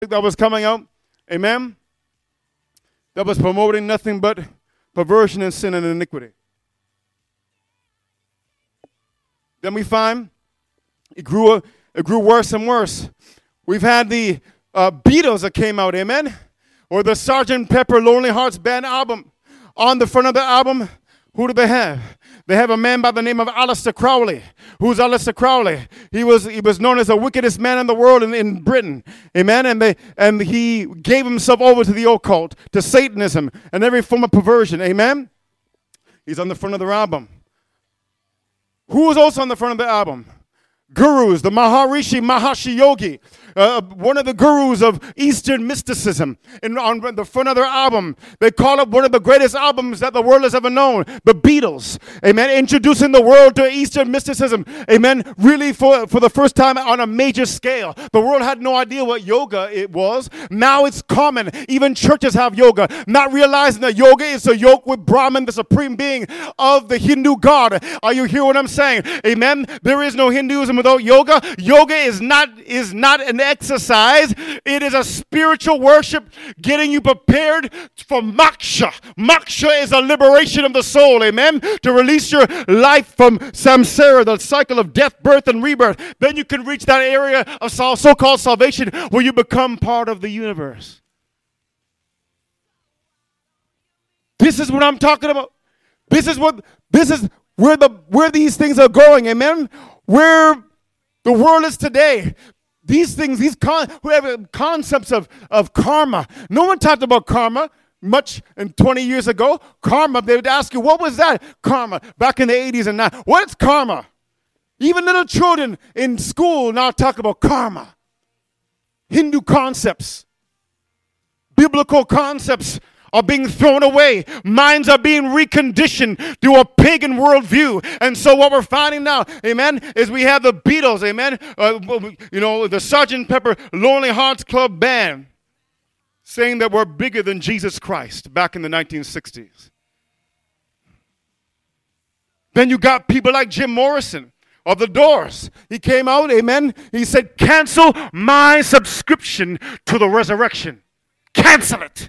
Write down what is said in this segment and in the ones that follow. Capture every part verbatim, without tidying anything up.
that was coming out, amen, that was promoting nothing but perversion and sin and iniquity. Then we find it grew, it grew worse and worse. We've had the uh, Beatles that came out, amen, or the Sergeant Pepper Lonely Hearts Band album. On the front of the album, who do they have? They have a man by the name of Aleister Crowley. Who's Aleister Crowley? He was he was known as the wickedest man in the world in, in Britain. Amen. And they and he gave himself over to the occult, to Satanism, and every form of perversion. Amen. He's on the front of the album. Who was also on the front of the album? Gurus, the Maharishi Maharshi Yogi, uh, one of the gurus of Eastern mysticism. And on the front of their album, they call it one of the greatest albums that the world has ever known, the Beatles. Amen. Introducing the world to Eastern mysticism. Amen. Really for, for the first time on a major scale. The world had no idea what yoga it was. Now it's common. Even churches have yoga. Not realizing that yoga is a yoke with Brahman, the supreme being of the Hindu god. Are you hearing what I'm saying? Amen. There is no Hinduism without yoga. Yoga is not is not an exercise. It is a spiritual worship getting you prepared for moksha. Moksha is a liberation of the soul, amen? To release your life from samsara, the cycle of death, birth, and rebirth. Then you can reach that area of so-called salvation where you become part of the universe. This is what I'm talking about. This is what this is where the where these things are going, amen? Where the world is today. These things, these con- concepts of, of karma. No one talked about karma much in twenty years ago. Karma, they would ask you, what was that? Karma, back in the eighties and now. What's karma? Even little children in school now talk about karma. Hindu concepts. Biblical concepts are being thrown away. Minds are being reconditioned to a pagan worldview. And so what we're finding now, amen, is we have the Beatles, amen, uh, you know, the Sergeant Pepper Lonely Hearts Club Band saying that we're bigger than Jesus Christ back in the nineteen sixties. Then you got people like Jim Morrison of The Doors. He came out, amen, he said, cancel my subscription to the resurrection. Cancel it.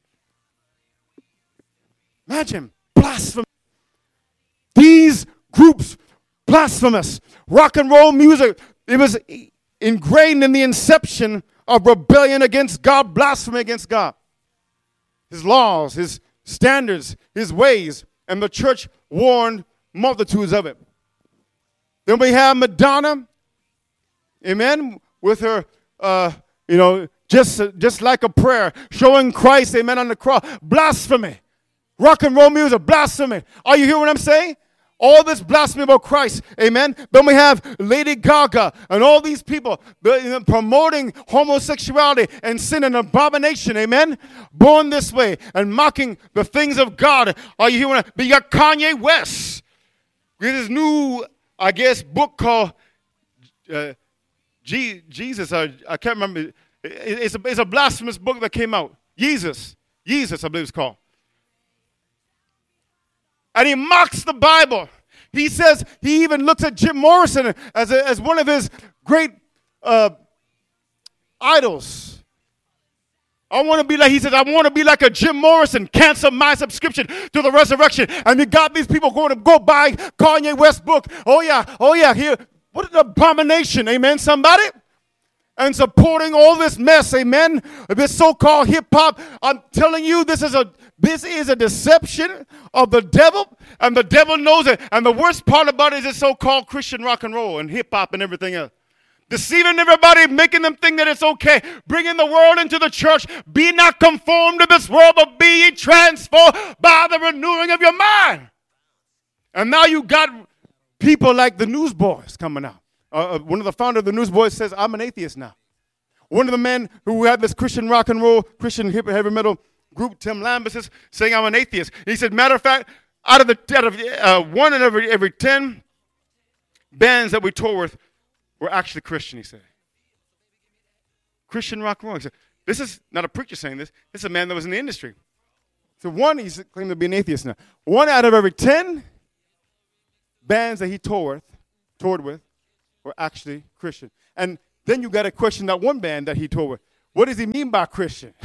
Imagine, blasphemy. These groups, blasphemous. Rock and roll music, it was ingrained in the inception of rebellion against God, blasphemy against God. His laws, his standards, his ways, and the church warned multitudes of it. Then we have Madonna, amen, with her, uh, you know, just, just like a prayer, showing Christ, amen, on the cross. Blasphemy. Rock and roll music, blasphemy. Are you hearing what I'm saying? All this blasphemy about Christ, amen. Then we have Lady Gaga and all these people promoting homosexuality and sin and abomination, amen. Born this way and mocking the things of God. Are you hearing that? But you got Kanye West with his new, I guess, book called uh, G- Jesus. I, I can't remember. It, it's, a, it's a blasphemous book that came out. Jesus. Jesus, I believe it's called. And he mocks the Bible. He says, he even looks at Jim Morrison as, a, as one of his great uh, idols. I want to be like, he says, I want to be like a Jim Morrison. Cancel my subscription to the resurrection. And you got these people going to go buy Kanye West's book. Oh yeah, oh yeah, here. What an abomination, amen, somebody? And supporting all this mess, amen, this so-called hip-hop. I'm telling you, this is a this is a deception of the devil, and the devil knows it. And the worst part about it is this so-called Christian rock and roll and hip-hop and everything else. Deceiving everybody, making them think that it's okay. Bringing the world into the church. Be not conformed to this world, but be ye transformed by the renewing of your mind. And now you got people like the Newsboys coming out. Uh, one of the founders of the Newsboys says, I'm an atheist now. One of the men who had this Christian rock and roll, Christian hip heavy metal group, Tim Lambus, is saying I'm an atheist. He said, matter of fact, out of the out of uh, one in every every ten bands that we toured with were actually Christian. He said, Christian rock and roll. He said, this is not a preacher saying this. This is a man that was in the industry. So one, he's claimed to be an atheist now. One out of every ten bands that he toured with, toured with were actually Christian. And then you got to question that one band that he toured with. What does he mean by Christian?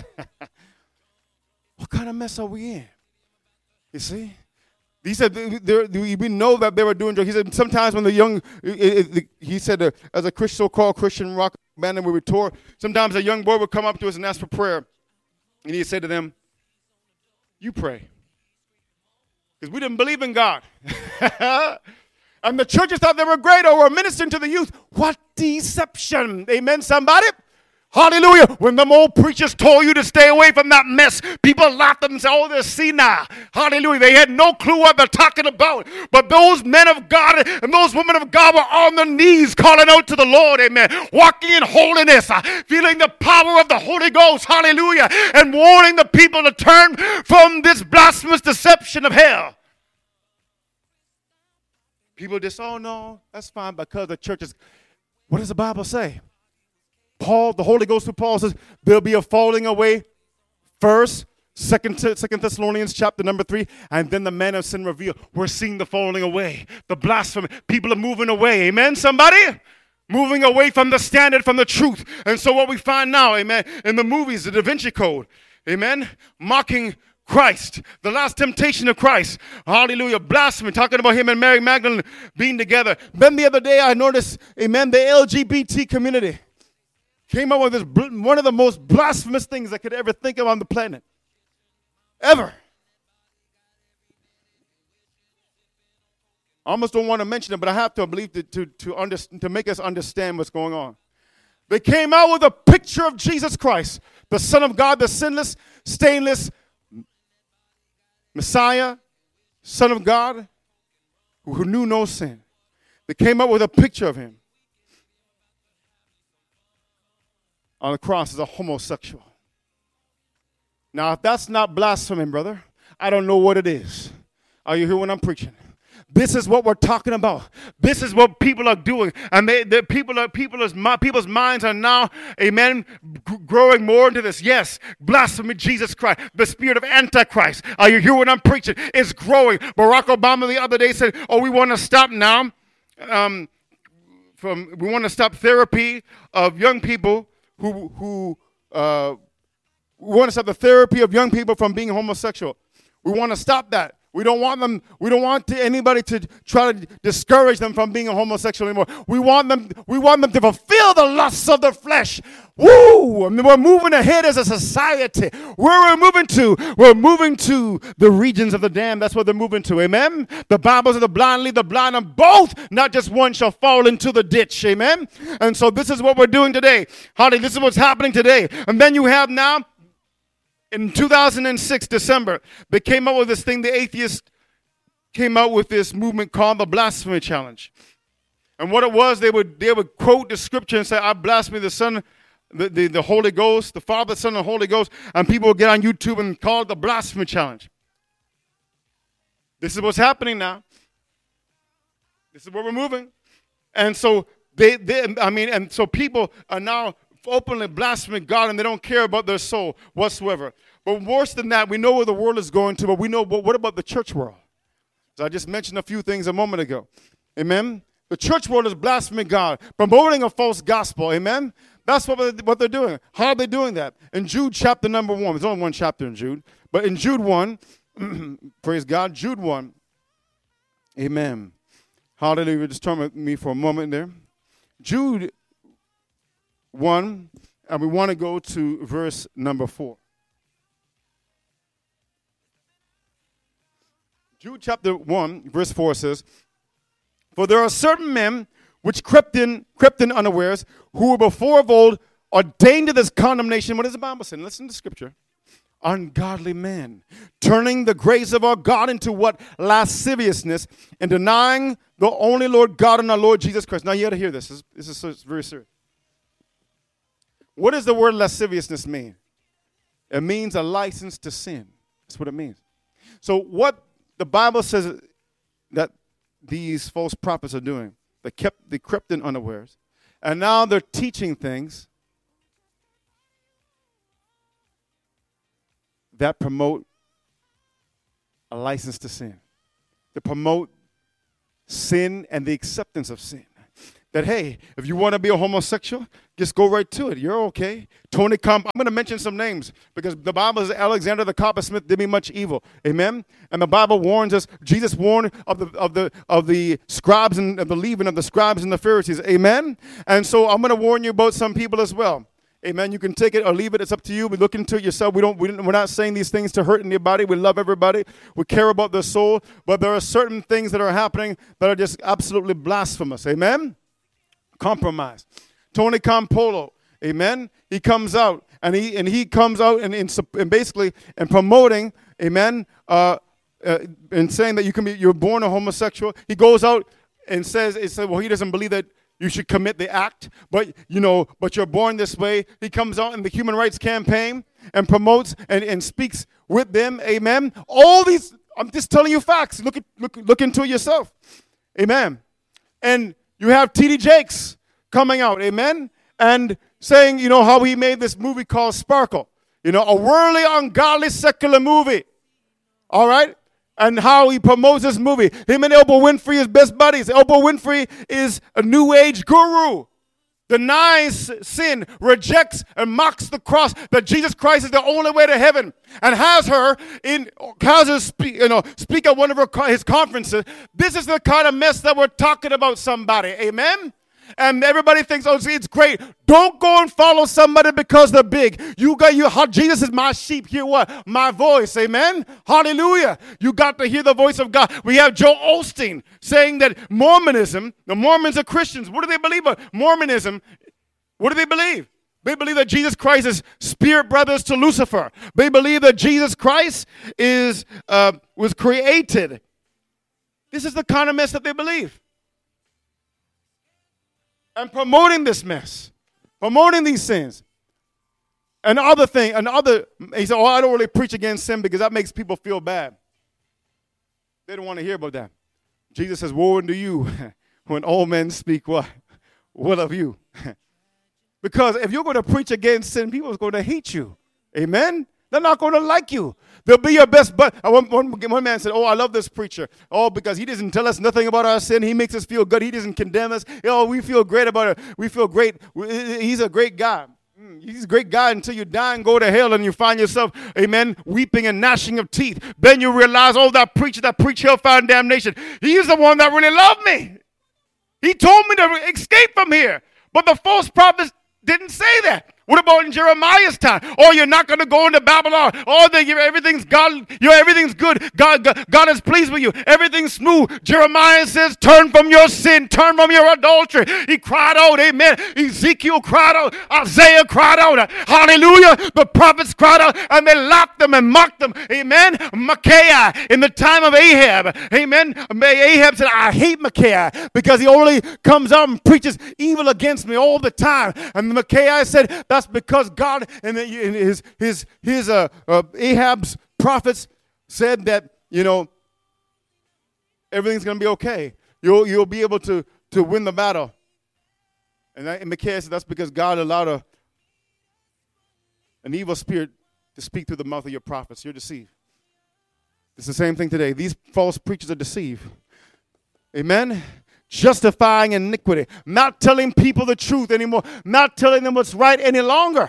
What kind of mess are we in? You see? He said, we know that they were doing drugs. He said, sometimes when the young, he said, as a Christian, so-called Christian rock band and we would tour, sometimes a young boy would come up to us and ask for prayer. And he'd say to them, you pray. Because we didn't believe in God. And the churches thought they were great or were ministering to the youth. What deception. Amen, somebody? Hallelujah. When them old preachers told you to stay away from that mess, people laughed at them and said, oh, they're senile. Hallelujah. They had no clue what they're talking about. But those men of God and those women of God were on their knees calling out to the Lord. Amen. Walking in holiness, uh, feeling the power of the Holy Ghost. Hallelujah. And warning the people to turn from this blasphemous deception of hell. People just, oh, no, that's fine because the church is, what does the Bible say? Paul, the Holy Ghost through Paul says, there'll be a falling away first, Second, Second Thessalonians chapter number three, and then the men of sin revealed. We're seeing the falling away, the blasphemy. People are moving away. Amen, somebody? Moving away from the standard, from the truth. And so what we find now, amen, in the movies, the Da Vinci Code, amen, mocking Christ, the last temptation of Christ. Hallelujah. Blasphemy, talking about him and Mary Magdalene being together. Then the other day I noticed, amen, the L G B T community came up with this, one of the most blasphemous things I could ever think of on the planet. Ever. I almost don't want to mention it, but I have to, I believe, to, to, to, under, to make us understand what's going on. They came out with a picture of Jesus Christ, the Son of God, the sinless, stainless Messiah, Son of God, who, who knew no sin. They came up with a picture of him on the cross as a homosexual. Now, if that's not blasphemy, brother, I don't know what it is. Are you hearing what I'm preaching? This is what we're talking about. This is what people are doing. And they, the people are, people is, people's minds are now, amen, g- growing more into this. Yes, blasphemy, Jesus Christ, the spirit of Antichrist. Are you hearing what I'm preaching? It's growing. Barack Obama the other day said, oh, we want to stop now. Um, from we want to stop therapy of young people who, who uh, we want to stop the therapy of young people from being homosexual. We want to stop that. We don't want them, we don't want to, anybody to try to discourage them from being a homosexual anymore. We want them, we want them to fulfill the lusts of the flesh. Woo! I mean, we're moving ahead as a society. Where are we moving to? We're moving to the regions of the damned. That's what they're moving to. Amen? The Bible says the blind lead the blind, and both, not just one, shall fall into the ditch. Amen? And so this is what we're doing today. Holly, this is what's happening today. And then you have now, in two thousand six, December, they came out with this thing, the atheists came out with this movement called the Blasphemy Challenge. And what it was, they would they would quote the scripture and say, I blaspheme the Son, the, the, the Holy Ghost, the Father, Son, and the Holy Ghost, and people would get on YouTube and call it the Blasphemy Challenge. This is what's happening now. This is where we're moving. And so they, they I mean, and so people are now openly blaspheming God, and they don't care about their soul whatsoever. But worse than that, we know where the world is going to, but we know, but what about the church world? So I just mentioned a few things a moment ago. Amen? The church world is blaspheming God, promoting a false gospel. Amen? That's what, what they're doing. How are they doing that? In Jude chapter number one, there's only one chapter in Jude, but in Jude one, praise God, Jude one, amen. Hallelujah. Just turn with me for a moment there. Jude one, and we want to go to verse number four. Jude chapter one, verse four says, for there are certain men which crept in, crept in unawares, who were before of old ordained to this condemnation. What does the Bible say? Listen to Scripture. Ungodly men, turning the grace of our God into what? Lasciviousness, and denying the only Lord God and our Lord Jesus Christ. Now you got to hear this. This is, this is very serious. What does the word lasciviousness mean? It means a license to sin. That's what it means. So what the Bible says that these false prophets are doing, they kept they crept in unawares, and now they're teaching things that promote a license to sin. They promote sin and the acceptance of sin. that, hey, if you want to be a homosexual, just go right to it. You're okay. Tony Comp, I'm going to mention some names because the Bible says Alexander the coppersmith did me much evil. Amen? And the Bible warns us, Jesus warned of the of the of the scribes and of the leaven of the scribes and the Pharisees. Amen? And so I'm going to warn you about some people as well. Amen. You can take it or leave it. It's up to you. We look into it yourself. We don't, we don't, we're not saying these things to hurt anybody. We love everybody. We care about their soul. But there are certain things that are happening that are just absolutely blasphemous. Amen. Compromise. Tony Campolo. Amen. He comes out and he and he comes out and, and, and basically and promoting. Amen. Uh, uh, and saying that you can be you're born a homosexual. He goes out and says it said well he doesn't believe that you should commit the act, but you know, but you're born this way. He comes out in the Human Rights Campaign and promotes and, and speaks with them. Amen. All these, I'm just telling you facts. Look at look look into it yourself. Amen. And you have T D Jakes coming out, amen, and saying, you know, how he made this movie called Sparkle. You know, a worldly, ungodly, secular movie. All right? And how he promotes this movie. Him and Oprah Winfrey is best buddies. Oprah Winfrey is a new age guru. Denies sin, rejects and mocks the cross, that Jesus Christ is the only way to heaven, and has her in has her speak, you know, speak at one of her his conferences. This is the kind of mess that we're talking about, somebody. Amen? And everybody thinks, oh, see, it's great. Don't go and follow somebody because they're big. You got you. Jesus is my sheep. Hear what? My voice. Amen. Hallelujah. You got to hear the voice of God. We have Joel Osteen saying that Mormonism, the Mormons are Christians. What do they believe about Mormonism? What do they believe? They believe that Jesus Christ is spirit brothers to Lucifer. They believe that Jesus Christ is uh, was created. This is the kind of mess that they believe. And promoting this mess, promoting these sins. Another thing, another, he said, oh, I don't really preach against sin because that makes people feel bad. They don't want to hear about that. Jesus says, woe unto you when all men speak what? What of you? Because if you're going to preach against sin, people are going to hate you. Amen? They're not going to like you. They'll be your best bud. One, one, one man said, oh, I love this preacher. Oh, because he doesn't tell us nothing about our sin. He makes us feel good. He doesn't condemn us. Oh, we feel great about it. We feel great. He's a great guy. He's a great guy until you die and go to hell and you find yourself, amen, weeping and gnashing of teeth. Then you realize, oh, that preacher that preached hellfire and damnation, he's the one that really loved me. He told me to escape from here. But the false prophets didn't say that. What about in Jeremiah's time? Oh, you're not going to go into Babylon. Oh, they, everything's God. You know, everything's good. God, God, God is pleased with you. Everything's smooth. Jeremiah says, turn from your sin. Turn from your adultery. He cried out, amen. Ezekiel cried out. Isaiah cried out. Hallelujah. The prophets cried out, and they laughed them and mocked them. Amen. Micaiah in the time of Ahab. Amen. Ahab said, I hate Micaiah because he only comes out and preaches evil against me all the time. And Micaiah said, that's because God and his his his uh, uh, Ahab's prophets said that, you know, everything's going to be okay. You'll you'll be able to to win the battle. And, that, and Micaiah said that's because God allowed a an evil spirit to speak through the mouth of your prophets. You're deceived. It's the same thing today. These false preachers are deceived. Amen. Justifying iniquity, not telling people the truth anymore, not telling them what's right any longer.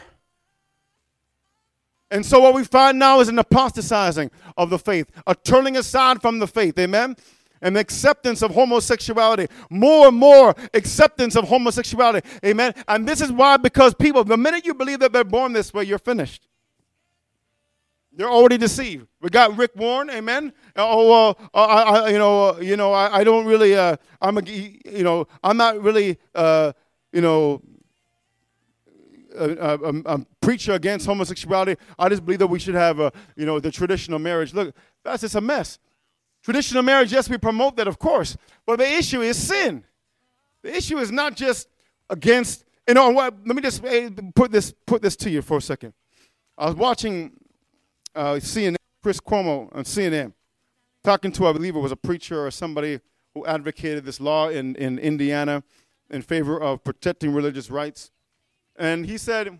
And so what we find now is an apostatizing of the faith, a turning aside from the faith, amen? An acceptance of homosexuality, more and more acceptance of homosexuality, amen? And this is why, because people, the minute you believe that they're born this way, you're finished. They're already deceived. We got Rick Warren, amen. Oh, uh, I, I, you know, uh, you know, I, I don't really, uh, I'm a, you know, I'm not really, uh, you know, a, a, a preacher against homosexuality. I just believe that we should have, a, you know, the traditional marriage. Look, that's just a mess. Traditional marriage, yes, we promote that, of course, but the issue is sin. The issue is not just against, you know. What? Let me just put this put this to you for a second. I was watching. Uh, C N N, Chris Cuomo on C N N, talking to, I believe it was a preacher or somebody who advocated this law in, in Indiana in favor of protecting religious rights. And he said,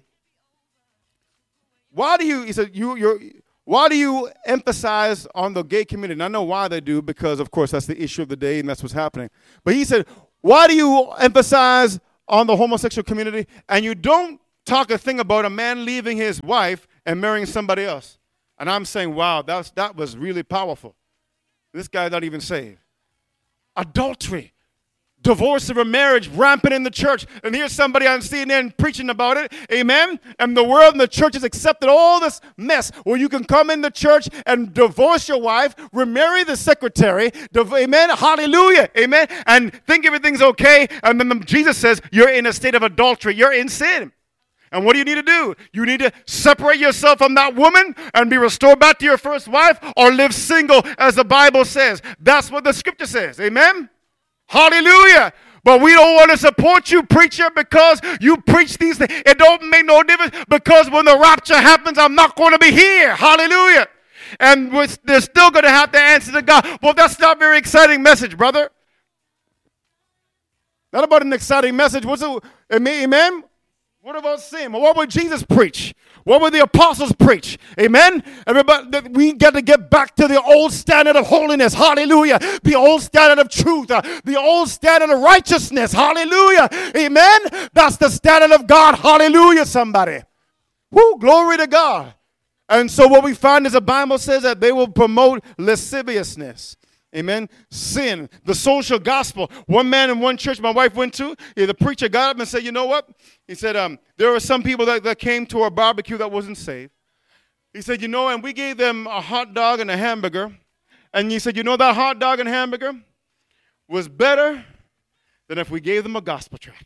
why do you, he said, you, you're, why do you emphasize on the gay community? And I know why they do, because, of course, that's the issue of the day and that's what's happening. But he said, Why do you emphasize on the homosexual community and you don't talk a thing about a man leaving his wife and marrying somebody else? And I'm saying, wow, that's, that was really powerful. This guy's not even saved. Adultery, divorce of a marriage rampant in the church. And here's somebody on C N N preaching about it. Amen. And the world and the church has accepted all this mess where you can come in the church and divorce your wife, remarry the secretary. Div- amen. Hallelujah. Amen. And think everything's okay. And then the, Jesus says you're in a state of adultery. You're in sin. And what do you need to do? You need to separate yourself from that woman and be restored back to your first wife, or live single as the Bible says. That's what the scripture says. Amen? Hallelujah. But we don't want to support you, preacher, because you preach these things. It don't make no difference, because when the rapture happens, I'm not going to be here. Hallelujah. And we're, they're still going to have to answer to God. Well, that's not a very exciting message, brother. Not about an exciting message. What's it? Amen? What about sin? What would Jesus preach? What would the apostles preach? Amen? Everybody, we got to get back to the old standard of holiness. Hallelujah. The old standard of truth. Uh, the old standard of righteousness. Hallelujah. Amen? That's the standard of God. Hallelujah, somebody. Woo, glory to God. And so what we find is the Bible says that they will promote lasciviousness. Amen. Sin, the social gospel. One man in one church my wife went to, yeah, the preacher got up and said, you know what? He said, um, there were some people that, that came to our barbecue that wasn't saved. He said, you know, and we gave them a hot dog and a hamburger. And he said, you know, that hot dog and hamburger was better than if we gave them a gospel tract.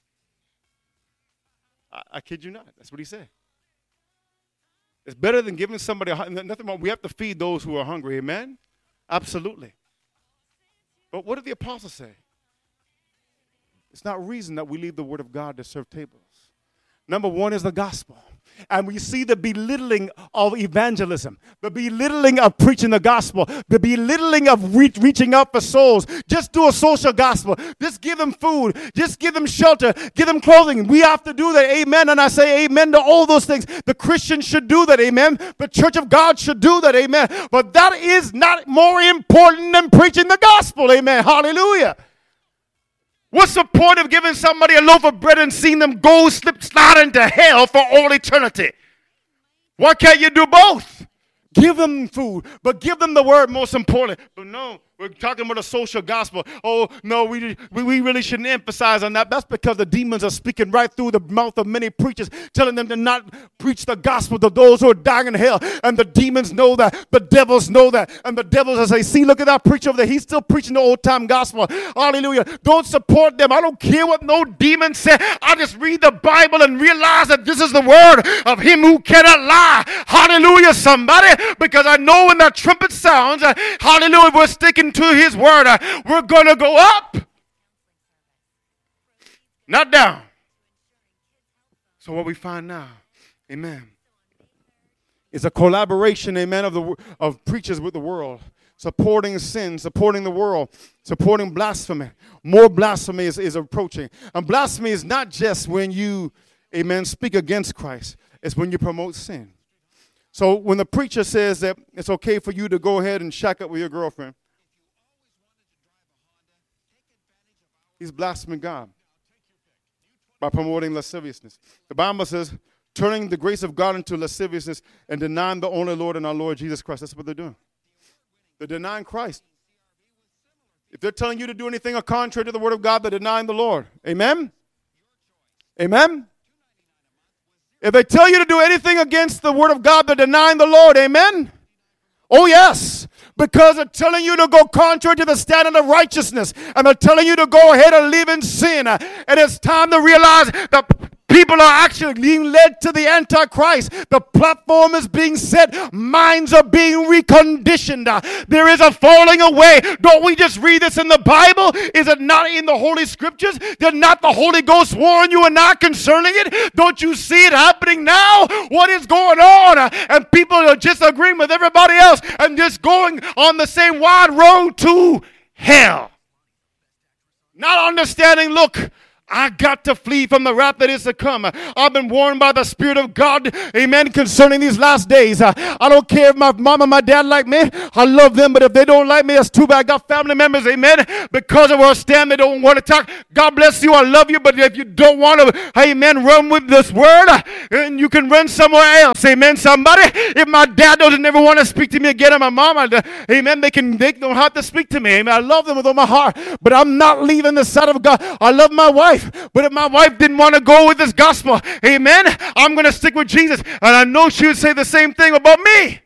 I, I kid you not. That's what he said. It's better than giving somebody a hot, nothing wrong. We have to feed those who are hungry. Amen. Absolutely. But what did the apostles say? It's not reason that we leave the word of God to serve tables. Number one is the gospel. And we see the belittling of evangelism, the belittling of preaching the gospel, the belittling of re- reaching out for souls. Just do a social gospel. Just give them food. Just give them shelter. Give them clothing. We have to do that. Amen. And I say amen to all those things. The Christians should do that. Amen. The church of God should do that. Amen. But that is not more important than preaching the gospel. Amen. Hallelujah. What's the point of giving somebody a loaf of bread and seeing them go slip slide into hell for all eternity? Why can't you do both? Give them food, but give them the word most important. But no, we're talking about a social gospel. Oh, no, we, we, we really shouldn't emphasize on that. That's because the demons are speaking right through the mouth of many preachers, telling them to not preach the gospel to those who are dying in hell. And the demons know that. The devils know that. And the devils, as they see, look at that preacher over there. He's still preaching the old-time gospel. Hallelujah. Don't support them. I don't care what no demon said. I just read the Bible and realize that this is the word of him who cannot lie. Hallelujah, somebody. Because I know when that trumpet sounds, uh, hallelujah, we're sticking to his word. Uh, we're going to go up, not down. So what we find now, amen, is a collaboration, amen, of the of preachers with the world, supporting sin, supporting the world, supporting blasphemy. More blasphemy is, is approaching. And blasphemy is not just when you, amen, speak against Christ. It's when you promote sin. So when the preacher says that it's okay for you to go ahead and shack up with your girlfriend, he's blaspheming God by promoting lasciviousness. The Bible says, turning the grace of God into lasciviousness and denying the only Lord and our Lord Jesus Christ. That's what they're doing. They're denying Christ. If they're telling you to do anything contrary to the word of God, they're denying the Lord. Amen? Amen? If they tell you to do anything against the word of God, they're denying the Lord. Amen? Oh, yes. Because they're telling you to go contrary to the standard of righteousness. And they're telling you to go ahead and live in sin. And it's time to realize that people are actually being led to the Antichrist. The platform is being set. Minds are being reconditioned. There is a falling away. Don't we just read this in the Bible? Is it not in the Holy Scriptures? Did not the Holy Ghost warn you and not concerning it? Don't you see it happening now? What is going on? And people are just agreeing with everybody else and just going on the same wide road to hell. Not understanding, look, I got to flee from the wrath that is to come. I've been warned by the Spirit of God, amen, concerning these last days. I don't care if my mom and my dad like me. I love them, but if they don't like me, that's too bad. I got family members, amen, because of our stand, they don't want to talk. God bless you, I love you, but if you don't want to, amen, run with this word, and you can run somewhere else, amen, somebody. If my dad doesn't ever want to speak to me again, and my mom, amen, they, can, they don't have to speak to me, amen. I love them with all my heart, but I'm not leaving the side of God. I love my wife. But if my wife didn't want to go with this gospel, amen, I'm going to stick with Jesus. And I know she would say the same thing about me.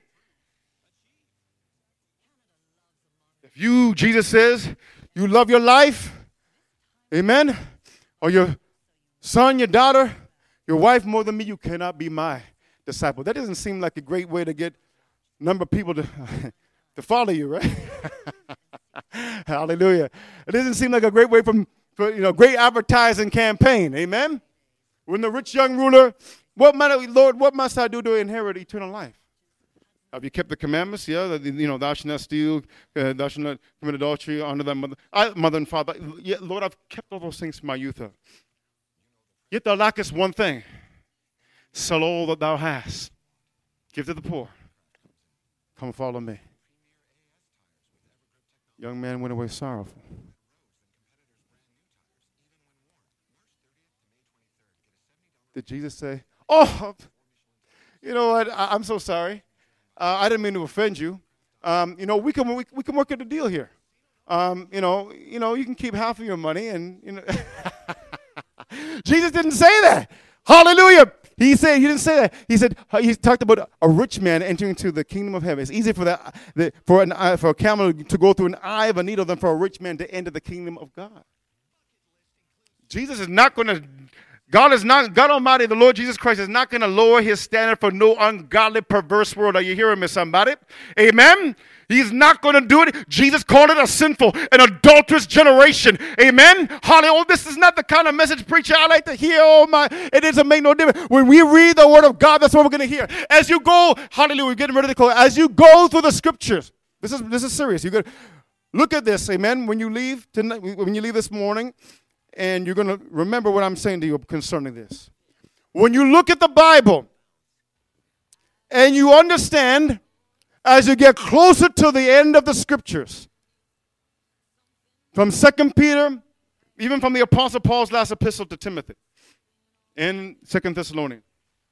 If you, Jesus says, you love your life, amen, or your son, your daughter, your wife more than me, you cannot be my disciple. That doesn't seem like a great way to get a number of people to, to follow you, right? Hallelujah. It doesn't seem like a great way from For, you know, great advertising campaign, amen? When the rich young ruler, what must, Lord, what must I do to inherit eternal life? Have you kept the commandments? Yeah, you know, thou shalt not steal, uh, thou shalt not commit adultery, honor thy mother, I, mother and father. Yeah, Lord, I've kept all those things from my youth up. Yet thou lackest one thing. Sell all that thou hast. Give to the poor. Come follow me. Young man went away sorrowful. Did Jesus say, oh, you know what, I, I'm so sorry. Uh, I didn't mean to offend you. Um, you know, we can we, we can work out a deal here. Um, you know, you know, you can keep half of your money, and you know. Jesus didn't say that. Hallelujah. He said he didn't say that. He said he talked about a rich man entering into the kingdom of heaven. It's easier for that the, for an eye, for a camel to go through an eye of a needle than for a rich man to enter the kingdom of God. Jesus is not going to. God is not, God Almighty, the Lord Jesus Christ is not going to lower his standard for no ungodly, perverse world. Are you hearing me, somebody? Amen? He's not going to do it. Jesus called it a sinful and adulterous generation. Amen? Hallelujah. This is not the kind of message preacher I like to hear. Oh, my. It doesn't make no difference. When we read the word of God, that's what we're going to hear. As you go, hallelujah, we're getting ready to close. As you go through the scriptures, this is, this is serious. You got look at this, amen, when you leave tonight, when you leave this morning. And you're going to remember what I'm saying to you concerning this. When you look at the Bible and you understand as you get closer to the end of the scriptures, from Second Peter, even from the Apostle Paul's last epistle to Timothy, in Second Thessalonians,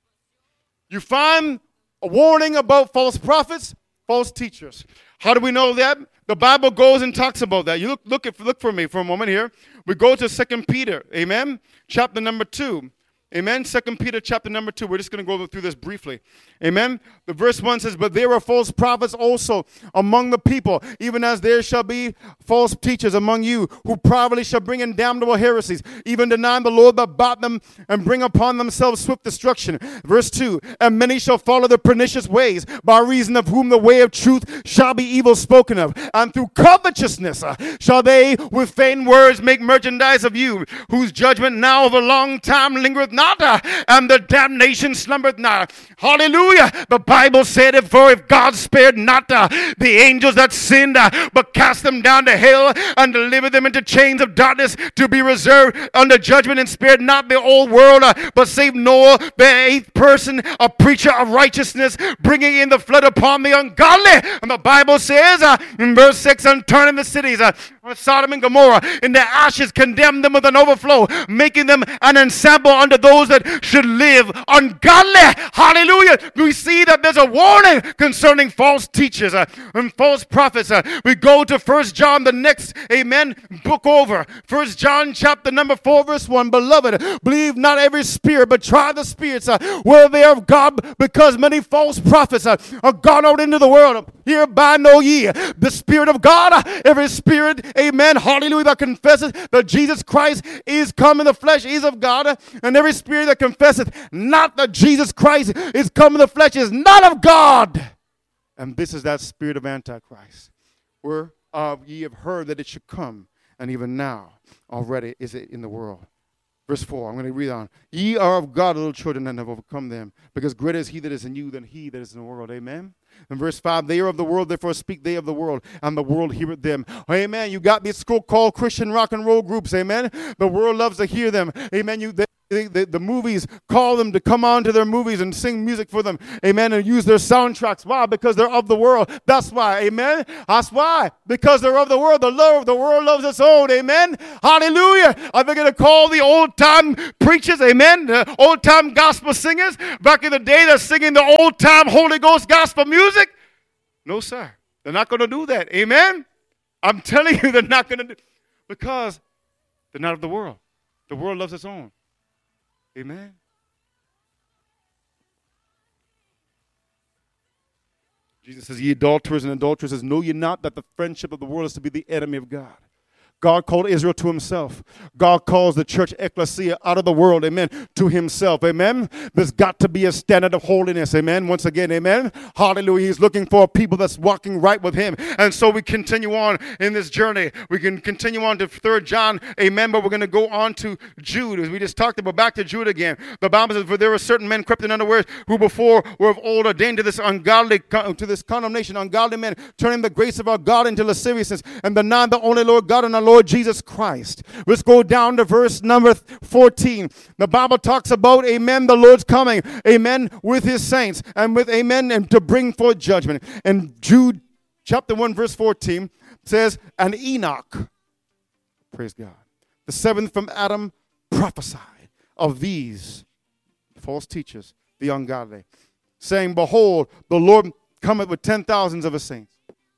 you find a warning about false prophets, false teachers. How do we know that? The Bible goes and talks about that. You look, look, at, look for me for a moment here. We go to Second Peter, amen, chapter number two. Amen. Second Peter chapter number two. We're just going to go through this briefly. Amen. The verse one says, but there are false prophets also among the people, even as there shall be false teachers among you, who privately shall bring in damnable heresies, even denying the Lord that bought them, and bring upon themselves swift destruction. Verse two, and many shall follow their pernicious ways, by reason of whom the way of truth shall be evil spoken of. And through covetousness uh, shall they with vain words make merchandise of you, whose judgment now of a long time lingereth not, uh, and the damnation slumbereth not. Hallelujah. The Bible said, it, for if God spared not uh, the angels that sinned, uh, but cast them down to hell and delivered them into chains of darkness to be reserved under judgment, and spared not the whole world, uh, but saved Noah, the eighth person, a preacher of righteousness, bringing in the flood upon the ungodly. And the Bible says uh, in verse six, and turning the cities uh, of Sodom and Gomorrah in their ashes, condemned them with an overflow, making them an ensample unto those that should live ungodly. Hallelujah. We see that there's a warning concerning false teachers uh, and false prophets. Uh, we go to First John, the next, amen, book over. First John chapter number four, verse one. Beloved, believe not every spirit, but try the spirits, uh, whether they are of God, because many false prophets uh, are gone out into the world. Hereby know ye the Spirit of God. Uh, every spirit, amen, hallelujah, that confesses that Jesus Christ is come in the flesh is of God, uh, and every spirit that confesseth not that Jesus Christ is come in the flesh is not of God. And this is that spirit of Antichrist, whereof ye have heard that it should come, and even now already is it in the world. Verse four, I'm going to read on. Ye are of God, little children, and have overcome them, because greater is he that is in you than he that is in the world. Amen. In verse five, they are of the world, therefore speak they of the world, and the world heareth them. Amen. You got these so-called Christian rock and roll groups, amen. The world loves to hear them. Amen. You, they, they, they, the movies call them to come on to their movies and sing music for them, amen, and use their soundtracks. Why? Because they're of the world. That's why, amen. That's why. Because they're of the world. The, love, the world loves its own, amen. Hallelujah. Are they going to call the old-time preachers, amen, the old-time gospel singers? Back in the day, they're singing the old-time Holy Ghost gospel music. No, sir. They're not going to do that. Amen? I'm telling you, they're not going to do it because they're not of the world. The world loves its own. Amen? Jesus says, ye adulterers and adulteresses, know ye not that the friendship of the world is to be the enemy of God? God called Israel to himself. God calls the church ecclesia out of the world, amen, to himself, amen. There's got to be a standard of holiness, amen. Once again, amen. Hallelujah. He's looking for a people that's walking right with him. And so we continue on in this journey. We can continue on to Third John, amen, but we're going to go on to Jude, as we just talked about, back to Jude again. The Bible says, for there were certain men crept in unawares who before were of old ordained to this ungodly, to this condemnation, ungodly men, turning the grace of our God into lasciviousness and denying the only Lord God and our Lord Jesus Christ. Let's go down to verse number fourteen. The Bible talks about, amen, the Lord's coming, amen, with his saints and with, amen, and to bring forth judgment. And Jude chapter one verse fourteen says, and Enoch, praise God, the seventh from Adam, prophesied of these false teachers, the ungodly, saying, behold, the Lord cometh with ten thousands of his saints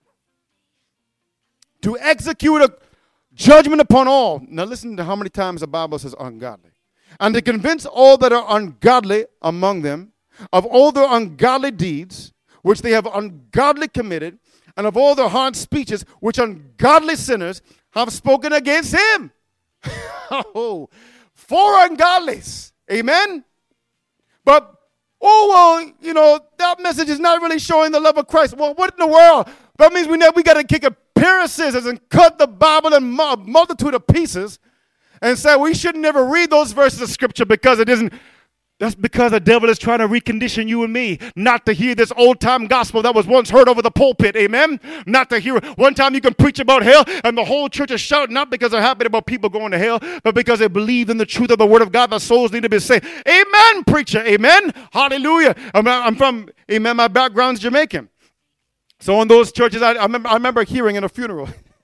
to execute a judgment upon all. Now listen to how many times the Bible says ungodly. And to convince all that are ungodly among them of all their ungodly deeds, which they have ungodly committed, and of all their hard speeches, which ungodly sinners have spoken against him. Oh, for ungodlies. Amen? But, oh, well, you know, that message is not really showing the love of Christ. Well, what in the world? That means we know we got to kick a pair of scissors and cut the Bible in a multitude of pieces and say we should never read those verses of Scripture because it isn't. That's because the devil is trying to recondition you and me not to hear this old-time gospel that was once heard over the pulpit, amen? Not to hear it. One time you can preach about hell and the whole church is shouting, not because they're happy about people going to hell, but because they believe in the truth of the word of God that souls need to be saved. Amen, preacher, amen? Hallelujah. I'm, I'm from, amen, my background's Jamaican. So in those churches, I, I, remember, I remember hearing in a funeral,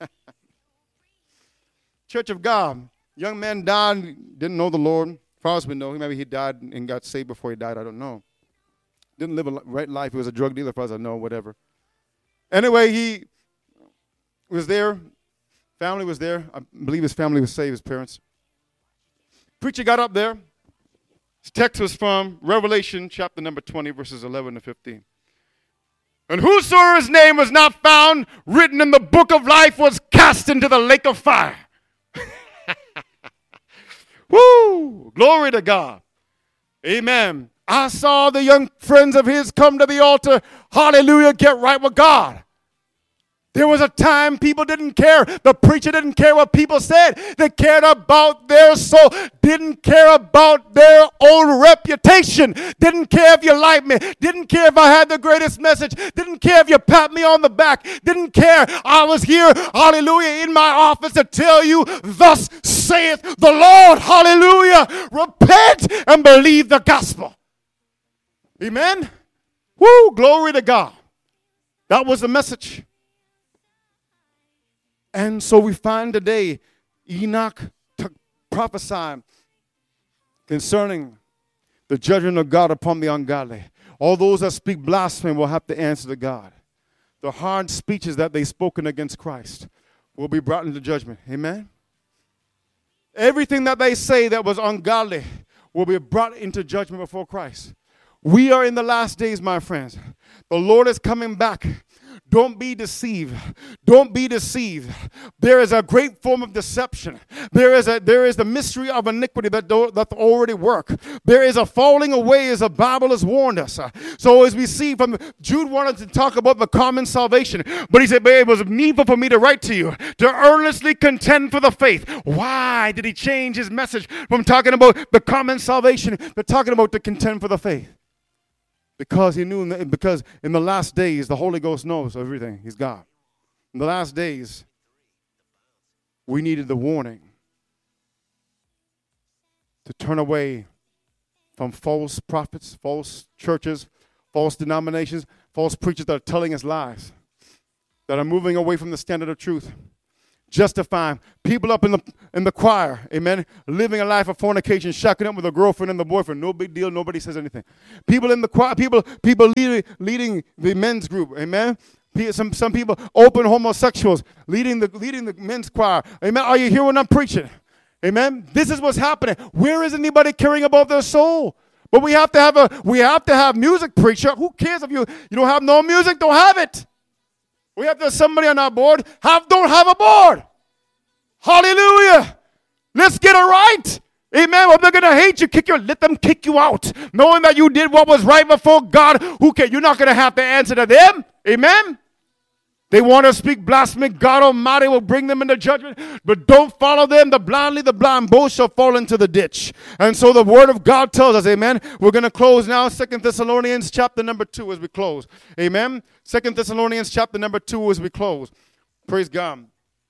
Church of God, young man died, didn't know the Lord. As far as we know, maybe he died and got saved before he died, I don't know. Didn't live a right life, he was a drug dealer, as far as I know, whatever. Anyway, he was there, family was there. I believe his family was saved, his parents. Preacher got up there. His text was from Revelation chapter number twenty, verses eleven to fifteen. And whosoever his name was not found written in the book of life was cast into the lake of fire. Woo! Glory to God. Amen. I saw the young friends of his come to the altar. Hallelujah. Get right with God. There was a time people didn't care. The preacher didn't care what people said. They cared about their soul. Didn't care about their own reputation. Didn't care if you liked me. Didn't care if I had the greatest message. Didn't care if you pat me on the back. Didn't care. I was here, hallelujah, in my office to tell you, thus saith the Lord, hallelujah. Repent and believe the gospel. Amen? Woo, glory to God. That was the message. And so we find today Enoch t- prophesied concerning the judgment of God upon the ungodly. All those that speak blasphemy will have to answer to God. The hard speeches that they've spoken against Christ will be brought into judgment. Amen? Everything that they say that was ungodly will be brought into judgment before Christ. We are in the last days, my friends. The Lord is coming back. Don't be deceived. Don't be deceived. There is a great form of deception. There is a there is the mystery of iniquity that do, that already work. There is a falling away as the Bible has warned us. So as we see from Jude wanted to talk about the common salvation, but he said, but it was needful for me to write to you to earnestly contend for the faith. Why did he change his message from talking about the common salvation to talking about to contend for the faith? Because he knew, in the, because in the last days, the Holy Ghost knows everything. He's God. In the last days, we needed the warning to turn away from false prophets, false churches, false denominations, false preachers that are telling us lies, that are moving away from the standard of truth, justifying people up in the in the choir, amen, living a life of fornication, shacking up with a girlfriend and the boyfriend, no big deal, nobody says anything. People in the choir, people people leading, leading the men's group, amen. Some some people open homosexuals leading the leading the men's choir, amen. Are you hearing what I'm preaching? Amen. This is what's happening. Where is anybody caring about their soul? But we have to have a we have to have music, preacher. Who cares if you you don't have no music? Don't have it. We have to have somebody on our board. Have don't have a board. Hallelujah. Let's get it right. Amen. Well, they're going to hate you. Kick you. Let them kick you out. Knowing that you did what was right before God. Who cares? You're not going to have to answer to them. Amen. They want to speak blasphemy. God Almighty will bring them into judgment. But don't follow them. The blindly, the blind both shall fall into the ditch. And so the word of God tells us, amen. We're going to close now. Second Thessalonians chapter number two as we close. Amen. Second Thessalonians chapter number two as we close. Praise God.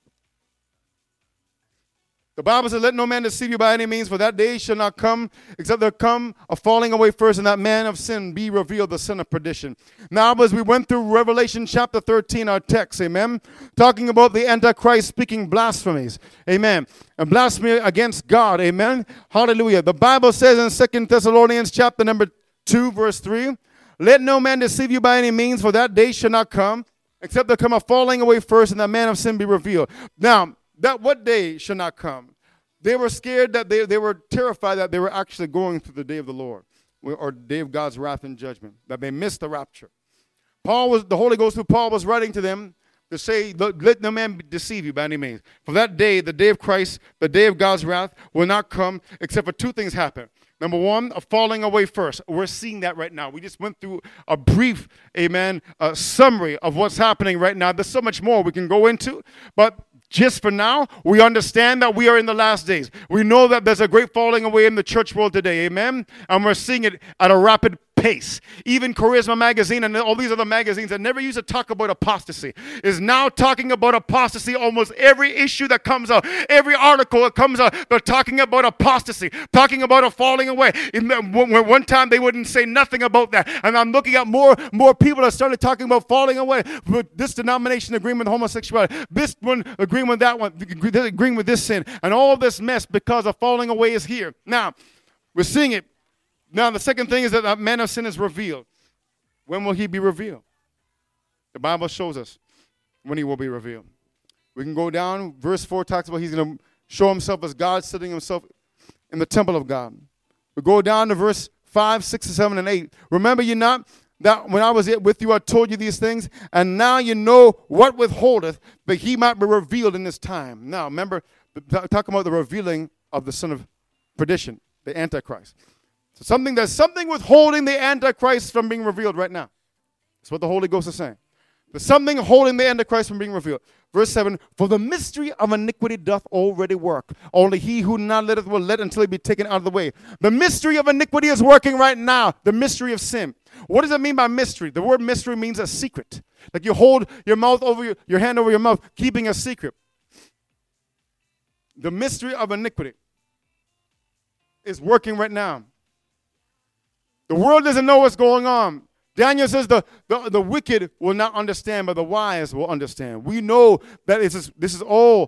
The Bible says, let no man deceive you by any means, for that day shall not come, except there come a falling away first, and that man of sin be revealed, the son of perdition. Now, as we went through Revelation chapter thirteen, our text, amen, talking about the Antichrist speaking blasphemies, amen, and blasphemy against God, amen, hallelujah. The Bible says in Second Thessalonians chapter number two, verse three, let no man deceive you by any means, for that day shall not come, except there come a falling away first, and that man of sin be revealed. Now, that what day shall not come? They were scared that they, they were terrified that they were actually going through the day of the Lord, or the day of God's wrath and judgment, that they missed the rapture. Paul was, the Holy Ghost through Paul was writing to them to say, let no man deceive you by any means. For that day, the day of Christ, the day of God's wrath, will not come except for two things happen. Number one, a falling away first. We're seeing that right now. We just went through a brief, amen, uh, summary of what's happening right now. There's so much more we can go into, but just for now, we understand that we are in the last days. We know that there's a great falling away in the church world today, amen? And we're seeing it at a rapid pace. Even Charisma Magazine and all these other magazines that never used to talk about apostasy is now talking about apostasy. Almost every issue that comes out, every article that comes out, they're talking about apostasy, talking about a falling away. In the, one time they wouldn't say nothing about that. And I'm looking at more, more people that started talking about falling away. With this denomination agreeing with homosexuality, this one agreeing with that one, agreeing with this sin, and all this mess because a falling away is here. Now, we're seeing it. Now, the second thing is that the man of sin is revealed. When will he be revealed? The Bible shows us when he will be revealed. We can go down. Verse four talks about he's going to show himself as God, sitting himself in the temple of God. We go down to verse five, six, seven, and eight. Remember you not that when I was with you, I told you these things, and now you know what withholdeth, but he might be revealed in this time. Now, remember, talking about the revealing of the son of perdition, the Antichrist. So something there's something withholding the Antichrist from being revealed right now. That's what the Holy Ghost is saying. There's something holding the Antichrist from being revealed. Verse seven, for the mystery of iniquity doth already work. Only he who not letteth will let until he be taken out of the way. The mystery of iniquity is working right now. The mystery of sin. What does it mean by mystery? The word mystery means a secret. Like you hold your mouth over your, your hand over your mouth, keeping a secret. The mystery of iniquity is working right now. The world doesn't know what's going on. Daniel says the, the, the wicked will not understand, but the wise will understand. We know that it's just, this is all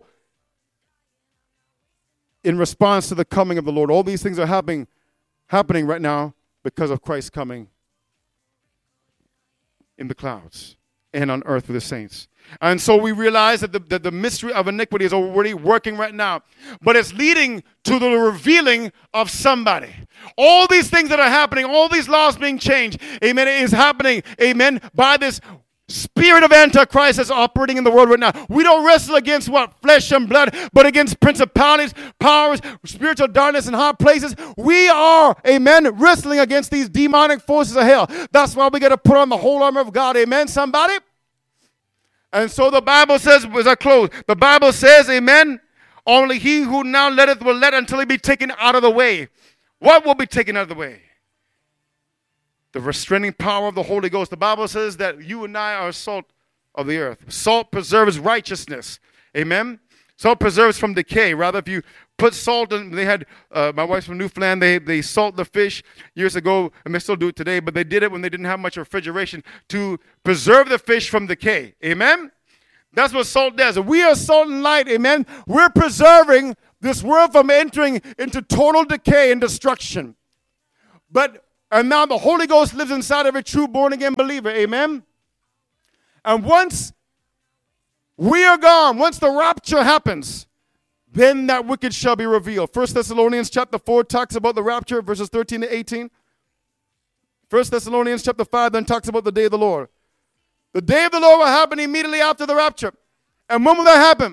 in response to the coming of the Lord. All these things are happening, happening right now because of Christ coming in the clouds and on earth with the saints. And so we realize that the, that the mystery of iniquity is already working right now. But it's leading to the revealing of somebody. All these things that are happening, all these laws being changed, amen, it is happening, amen, by this spirit of Antichrist that's operating in the world right now. We don't wrestle against what? Flesh and blood, but against principalities, powers, spiritual darkness in high places. We are, amen, wrestling against these demonic forces of hell. That's why we got to put on the whole armor of God, amen, somebody? And so the Bible says, as I close, the Bible says, amen, only he who now letteth will let until he be taken out of the way. What will be taken out of the way? The restraining power of the Holy Ghost. The Bible says that you and I are salt of the earth. Salt preserves righteousness. Amen? Salt preserves from decay. Rather, if you put salt in, they had, uh, my wife's from Newfoundland, they, they salt the fish years ago, and they still do it today, but they did it when they didn't have much refrigeration to preserve the fish from decay. Amen? That's what salt does. We are salt and light. Amen? We're preserving this world from entering into total decay and destruction. But, and now the Holy Ghost lives inside of a true born-again believer. Amen? And once we are gone, once the rapture happens, then that wicked shall be revealed. First Thessalonians chapter four talks about the rapture, verses thirteen to eighteen. First Thessalonians chapter five then talks about the day of the Lord. The day of the Lord will happen immediately after the rapture. And when will that happen?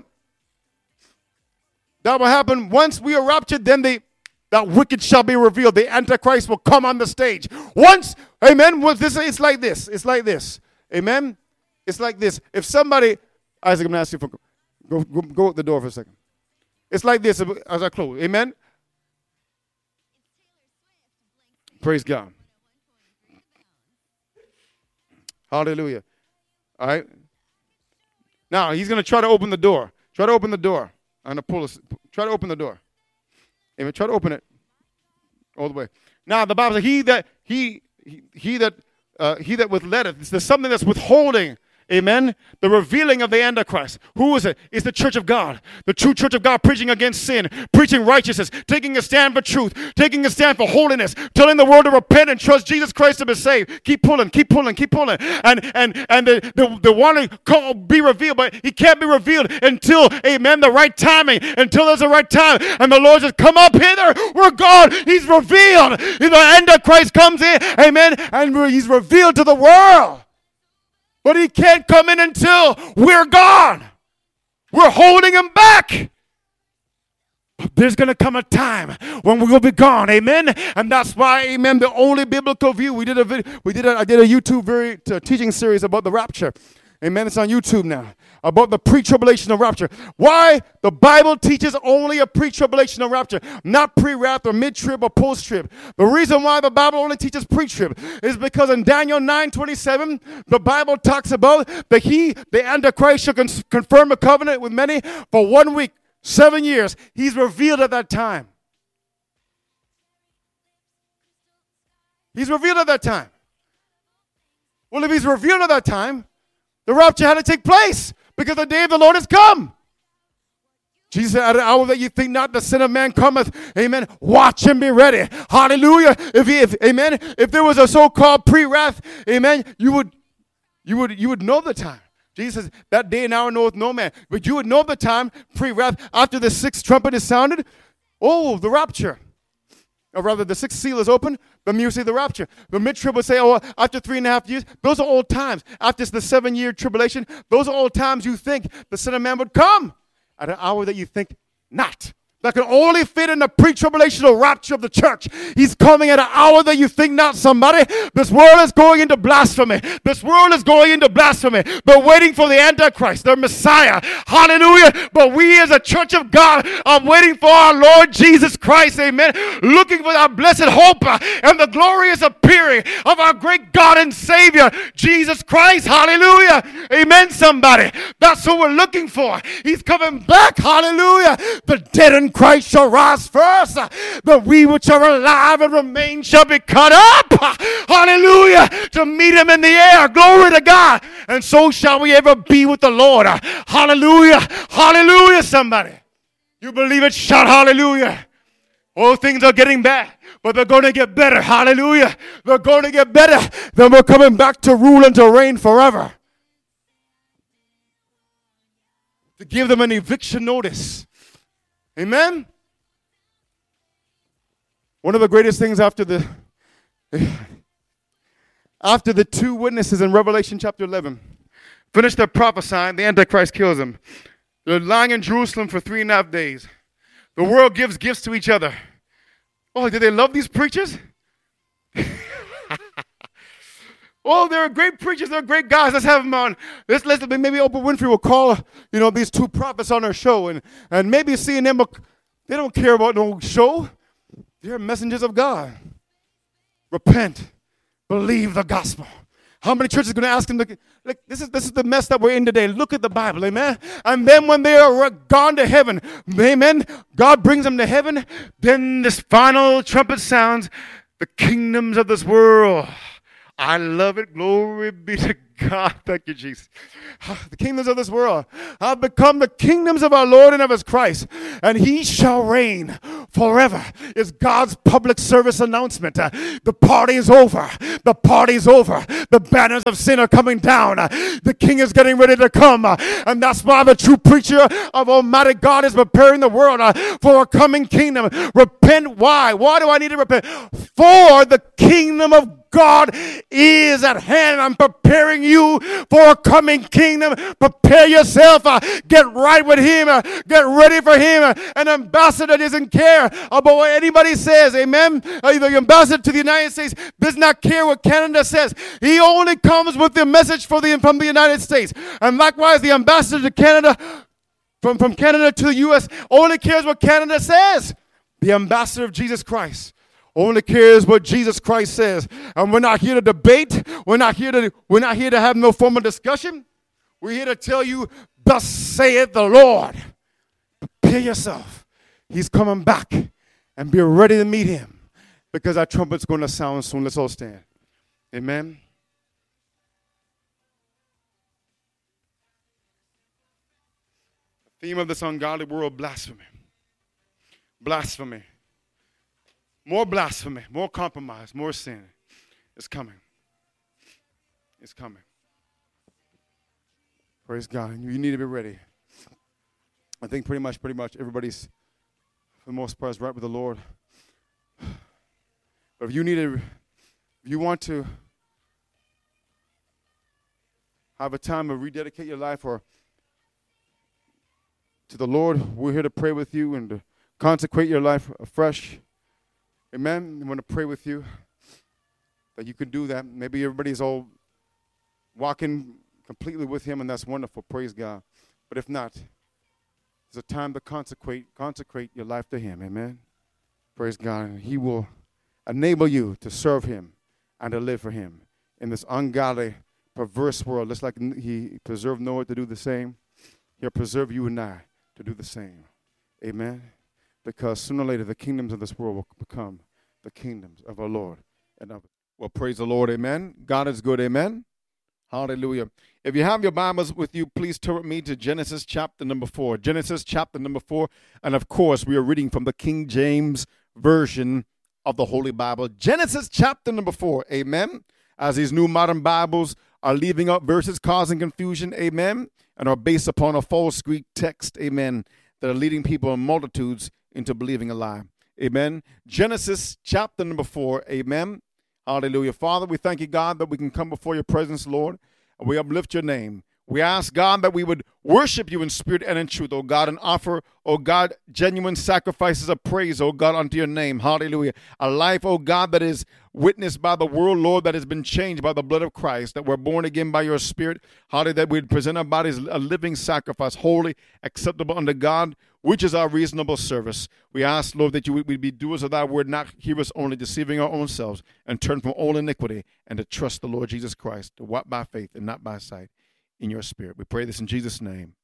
That will happen once we are raptured, then the that wicked shall be revealed. The Antichrist will come on the stage. Once, amen, well, this, it's like this. It's like this. Amen? It's like this. If somebody, Isaac, I'm going to ask you for, go, go, go out the door for a second. It's like this as I close. Amen? Praise God. Hallelujah. All right? Now, he's going to try to open the door. Try to open the door. I'm going to pull this. Try to open the door. Amen. Try to open it all the way. Now, the Bible says, he that, he, he, he that, uh, he that withletteth, there's something that's withholding. Amen. The revealing of the Antichrist. Who is it? It's the church of God. The true church of God preaching against sin, preaching righteousness, taking a stand for truth, taking a stand for holiness, telling the world to repent and trust Jesus Christ to be saved. Keep pulling, keep pulling, keep pulling. And and and the, the, the one to call, be revealed, but he can't be revealed until, amen, the right timing, until there's the right time. And the Lord says, come up hither. We're God. He's revealed. The Antichrist comes in, amen, and he's revealed to the world. But he can't come in until we're gone. We're holding him back. But there's going to come a time when we will be gone. Amen. And that's why, amen, the only biblical view. We did a video, we did a, I did a YouTube very uh, teaching series about the rapture. Amen. It's on YouTube now. About the pre-tribulation of rapture. Why? The Bible teaches only a pre-tribulation of rapture, not pre-rapture or mid-trib or post-trib. The reason why the Bible only teaches pre-trib is because in Daniel nine twenty-seven, the Bible talks about that he, the Antichrist, shall con- confirm a covenant with many for one week, seven years. He's revealed at that time. He's revealed at that time. Well, if he's revealed at that time, the rapture had to take place. Because the day of the Lord has come. Jesus said, at an hour that you think not, the Son of Man cometh. Amen. Watch and be ready. Hallelujah. If, he, if amen. If there was a so-called pre-wrath, amen, you would, you would, you would know the time. Jesus says, that day and hour knoweth no man. But you would know the time, pre-wrath, after the sixth trumpet is sounded. Oh, the rapture. Or rather, the sixth seal is open, then you see the rapture. The mid-trib will say, oh, after three and a half years, those are old times. After the seven-year tribulation, those are old times you think the Son of Man would come at an hour that you think not. That can only fit in the pre-tribulational rapture of the church. He's coming at an hour that you think not, somebody. This world is going into blasphemy. This world is going into blasphemy. They're waiting for the Antichrist, their Messiah. Hallelujah. But we as a church of God are waiting for our Lord Jesus Christ. Amen. Looking for our blessed hope and the glorious appearing of our great God and Savior, Jesus Christ. Hallelujah. Amen, somebody. That's what we're looking for. He's coming back. Hallelujah. The dead and Christ shall rise first, but we which are alive and remain shall be caught up, hallelujah, to meet him in the air. Glory to God. And so shall we ever be with the Lord. Hallelujah. Hallelujah, somebody. You believe it? Shout hallelujah. All things are getting bad, but they're going to get better. Hallelujah. They're going to get better. Then we're coming back to rule and to reign forever. To give them an eviction notice. Amen? One of the greatest things after the after the two witnesses in Revelation chapter eleven finish their prophesying, the Antichrist kills them. They're lying in Jerusalem for three and a half days. The world gives gifts to each other. Oh, did they love these preachers? Oh, they're great preachers. They're great guys. Let's have them on. Let's, let's maybe Oprah Winfrey will call, you know, these two prophets on her show, and and maybe seeing them, they don't care about no show. They're messengers of God. Repent, believe the gospel. How many churches are going to ask him, to, like, this is this is the mess that we're in today. Look at the Bible, amen? And then when they are gone to heaven, amen, God brings them to heaven, then this final trumpet sounds, the kingdoms of this world. I love it. Glory be to God. Thank you, Jesus. The kingdoms of this world have become the kingdoms of our Lord and of his Christ, and he shall reign forever. It's God's public service announcement. Uh, the party is over. The party is over. The banners of sin are coming down. Uh, the king is getting ready to come. Uh, and that's why the true preacher of Almighty God is preparing the world uh, for a coming kingdom. Repent. Why? Why do I need to repent? For the kingdom of God is at hand. I'm preparing you for a coming kingdom. Prepare yourself. Uh, get right with him. Uh, get ready for him. Uh, an ambassador doesn't care about what anybody says. Amen. Uh, the ambassador to the United States does not care what Canada says. He only comes with the message for the, from the United States. And likewise, the ambassador to Canada, from, from Canada to the U S, only cares what Canada says. The ambassador of Jesus Christ only cares what Jesus Christ says. And we're not here to debate. We're not here to, we're not here to have no formal discussion. We're here to tell you, thus saith the Lord. Prepare yourself. He's coming back. And be ready to meet him. Because our trumpet's going to sound soon. Let's all stand. Amen. The theme of this ungodly world, blasphemy. Blasphemy. More blasphemy, more compromise, more sin is coming. It's coming. Praise God. You need to be ready. I think pretty much, pretty much everybody's, for the most part, is right with the Lord. But if you need to, if you want to have a time to rededicate your life or to the Lord, we're here to pray with you and to consecrate your life afresh. Amen. I want to pray with you that you can do that. Maybe everybody's all walking completely with him, and that's wonderful. Praise God. But if not, it's a time to consecrate, consecrate your life to him. Amen. Praise God. And he will enable you to serve him and to live for him in this ungodly, perverse world. Just like he preserved Noah to do the same, he'll preserve you and I to do the same. Amen. Because sooner or later, the kingdoms of this world will become the kingdoms of our Lord and of. Well, praise the Lord, amen. God is good, amen. Hallelujah. If you have your Bibles with you, please turn with me to Genesis chapter number four. Genesis chapter number four. And of course, we are reading from the King James Version of the Holy Bible. Genesis chapter number four, amen. As these new modern Bibles are leaving out verses causing confusion, amen, and are based upon a false Greek text, amen, that are leading people in multitudes into believing a lie. Amen. Genesis chapter number four. Amen. Hallelujah. Father, we thank you, God, that we can come before your presence, Lord, and we uplift your name. We ask, God, that we would worship you in spirit and in truth, oh God, and offer, oh God, genuine sacrifices of praise, oh God, unto your name. Hallelujah. A life, oh God, that is witnessed by the world, Lord, that has been changed by the blood of Christ, that we're born again by your spirit. Hallelujah, that we'd present our bodies a living sacrifice, holy, acceptable unto God, which is our reasonable service. We ask, Lord, that you would be doers of thy word, not hearers only, deceiving our own selves, and turn from all iniquity, and to trust the Lord Jesus Christ, to walk by faith and not by sight. In your spirit. We pray this in Jesus' name.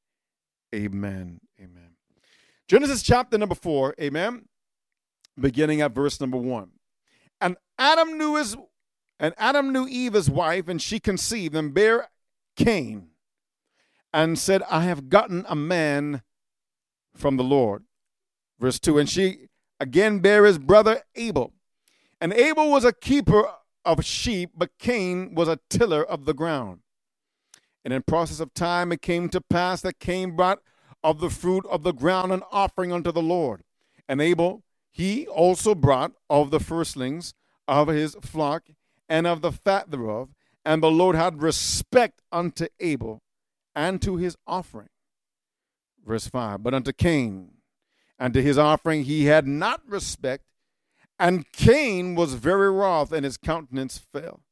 Amen. Amen. Genesis chapter number four. Amen. Beginning at verse number one. And Adam knew his and Adam knew Eve his wife, and she conceived and bare Cain, and said, I have gotten a man from the Lord. Verse two. And she again bare his brother Abel. And Abel was a keeper of sheep, but Cain was a tiller of the ground. And in process of time it came to pass that Cain brought of the fruit of the ground an offering unto the Lord. And Abel, he also brought of the firstlings of his flock and of the fat thereof. And the Lord had respect unto Abel and to his offering. Verse five. But unto Cain and to his offering he had not respect. And Cain was very wroth, and his countenance fell.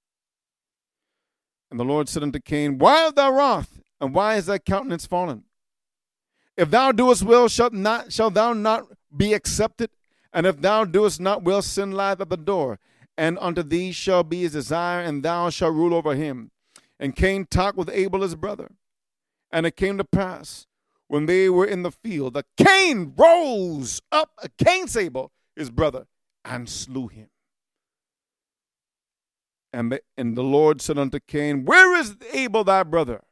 And the Lord said unto Cain, why art thou wroth, and why is thy countenance fallen? If thou doest well, shalt not shalt thou not be accepted? And if thou doest not well, sin lieth at the door, and unto thee shall be his desire, and thou shalt rule over him. And Cain talked with Abel his brother. And it came to pass, when they were in the field, that Cain rose up against Abel his brother, and slew him. And the, and the Lord said unto Cain, where is Abel thy brother?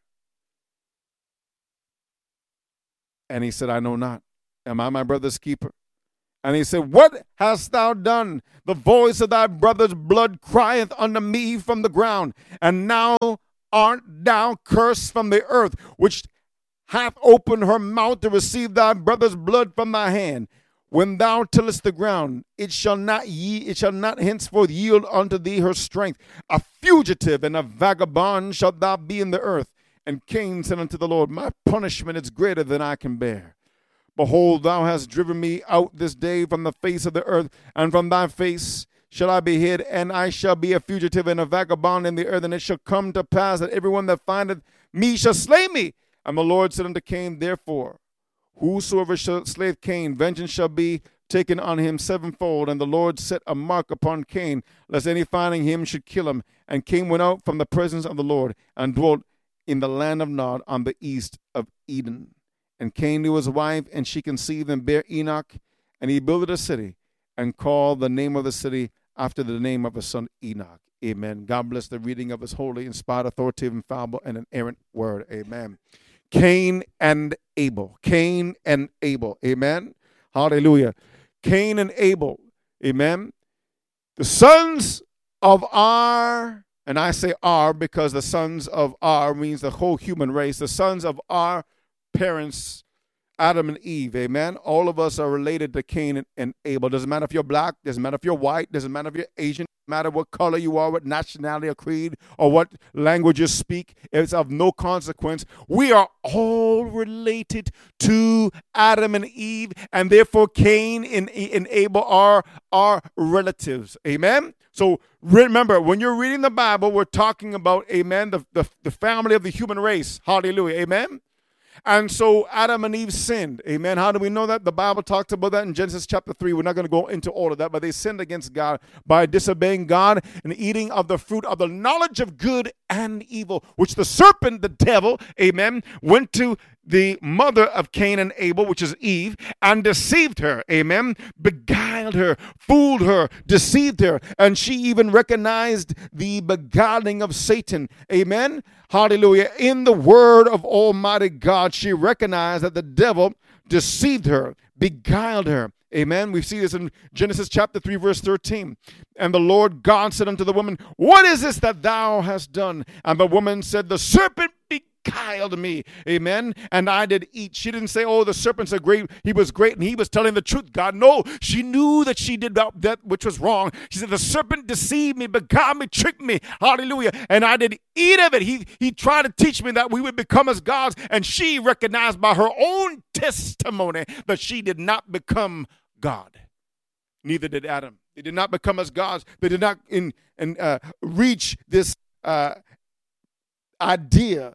And he said, I know not. Am I my brother's keeper? And he said, what hast thou done? The voice of thy brother's blood crieth unto me from the ground. And now art thou cursed from the earth, which hath opened her mouth to receive thy brother's blood from thy hand. When thou tillest the ground, it shall not ye, it shall not henceforth yield unto thee her strength. A fugitive and a vagabond shalt thou be in the earth. And Cain said unto the Lord, my punishment is greater than I can bear. Behold, thou hast driven me out this day from the face of the earth, and from thy face shall I be hid, and I shall be a fugitive and a vagabond in the earth. And it shall come to pass that everyone that findeth me shall slay me. And the Lord said unto Cain, therefore, whosoever shall slay Cain, vengeance shall be taken on him sevenfold. And the Lord set a mark upon Cain, lest any finding him should kill him. And Cain went out from the presence of the Lord, and dwelt in the land of Nod on the east of Eden. And Cain knew his wife, and she conceived and bare Enoch. And he builded a city, and called the name of the city after the name of his son Enoch. Amen. God bless the reading of his holy, inspired, authoritative, infallible, and inerrant word. Amen. Cain and Abel. Cain and Abel. Amen. Hallelujah. Cain and Abel. Amen. The sons of our, and I say our because the sons of our means the whole human race, the sons of our parents, Adam and Eve, amen. All of us are related to Cain and, and Abel. Doesn't matter if you're black, doesn't matter if you're white, doesn't matter if you're Asian, doesn't matter what color you are, what nationality or creed, or what language you speak. It's of no consequence. We are all related to Adam and Eve, and therefore Cain and, and Abel are our relatives, amen. So remember, when you're reading the Bible, we're talking about, amen, the, the, the family of the human race. Hallelujah, amen. And so Adam and Eve sinned. Amen. How do we know that? The Bible talks about that in Genesis chapter three. We're not going to go into all of that, but they sinned against God by disobeying God and eating of the fruit of the knowledge of good and evil, which the serpent, the devil, amen, went to the mother of Cain and Abel, which is Eve, and deceived her, amen, beguiled her, fooled her, deceived her, and she even recognized the beguiling of Satan, amen, hallelujah. In the word of Almighty God, she recognized that the devil deceived her, beguiled her, amen. We see this in Genesis chapter three, verse thirteen. And the Lord God said unto the woman, what is this that thou hast done? And the woman said, the serpent beguiled me, amen, and I did eat. She didn't say, oh, the serpent's a great, he was great, and he was telling the truth, God. No, she knew that she did that which was wrong. She said, the serpent deceived me, beguiled me, tricked me, hallelujah, and I did eat of it. He, he tried to teach me that we would become as gods, and she recognized by her own testimony that she did not become God. Neither did Adam. They did not become as gods. They did not in, in, uh, reach this uh, idea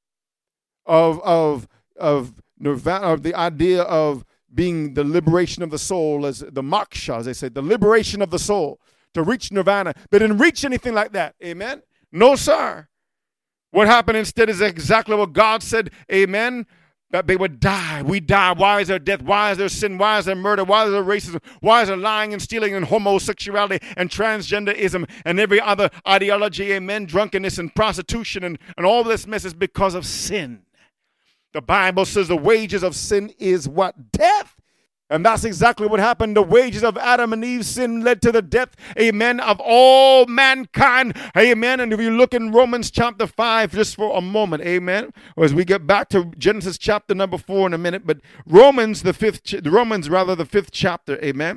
of of of nirvana, of the idea of being the liberation of the soul, as the moksha, as they say, the liberation of the soul, to reach nirvana. They didn't reach anything like that. Amen? No, sir. What happened instead is exactly what God said. Amen? That they would die. We die. Why is there death? Why is there sin? Why is there murder? Why is there racism? Why is there lying and stealing and homosexuality and transgenderism and every other ideology? Amen. Drunkenness and prostitution and, and all this mess is because of sin. The Bible says the wages of sin is what? Death. And that's exactly what happened. The wages of Adam and Eve's sin led to the death, amen, of all mankind, amen. And if you look in Romans chapter five just for a moment, amen, as we get back to Genesis chapter number four in a minute, but Romans, the fifth, Romans rather, the fifth chapter, amen.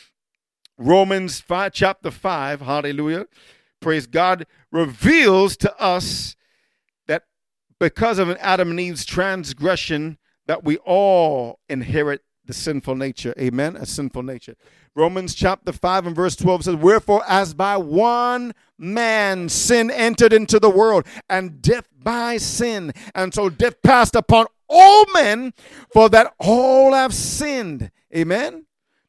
Romans five, chapter five, hallelujah, praise God, reveals to us that because of Adam and Eve's transgression, that we all inherit the sinful nature. Amen. A sinful nature. Romans chapter five and verse twelve says, wherefore as by one man sin entered into the world, and death by sin. And so death passed upon all men, for that all have sinned. Amen.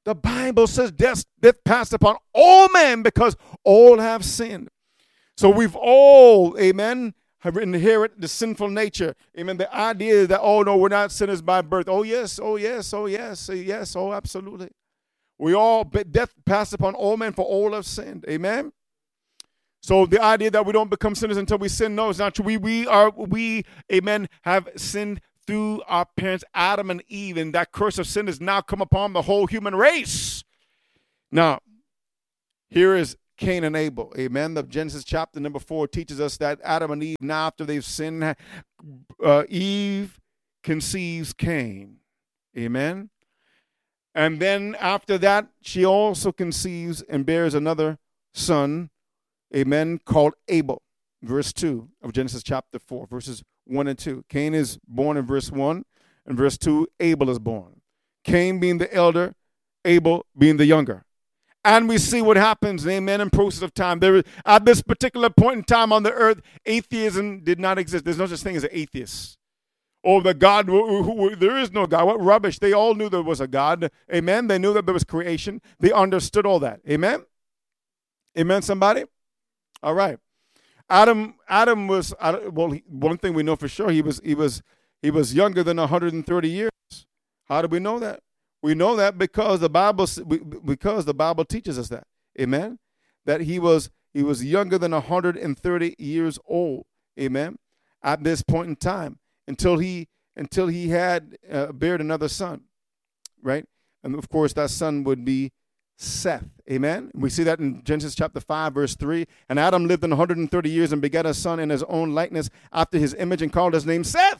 The Bible says death, death passed upon all men because all have sinned. So we've all, amen, have inherited the sinful nature. Amen. The idea that, oh, no, we're not sinners by birth. Oh, yes, oh, yes, oh, yes, oh, yes, oh, absolutely. We all, death passed upon all men for all have sinned. Amen. So the idea that we don't become sinners until we sin, no, it's not true. We, we are, we, amen, have sinned through our parents, Adam and Eve, and that curse of sin has now come upon the whole human race. Now, here is Cain and Abel. Amen. The Genesis chapter number four teaches us that Adam and Eve, now after they've sinned, uh, Eve conceives Cain. Amen. And then after that, she also conceives and bears another son, amen, called Abel. Verse two of Genesis chapter four, verses one and two. Cain is born in verse one, and verse two, Abel is born. Cain being the elder, Abel being the younger. And we see what happens, amen, in process of time. There, at this particular point in time on the earth, atheism did not exist. There's no such thing as an atheist. Oh, the God, who, who, there is no God. What rubbish. They all knew there was a God. Amen. They knew that there was creation. They understood all that. Amen. Amen, somebody? All right. Adam Adam was, well, he, one thing we know for sure, he was he was, he was younger than one hundred thirty years. How do we know that? We know that because the Bible because the Bible teaches us that. Amen. That he was he was younger than one hundred thirty years old. Amen. At this point in time, until he until he had uh, bared another son, right? And of course, that son would be Seth. Amen. We see that in Genesis chapter five, verse three. And Adam lived in one hundred thirty years and begat a son in his own likeness after his image and called his name Seth.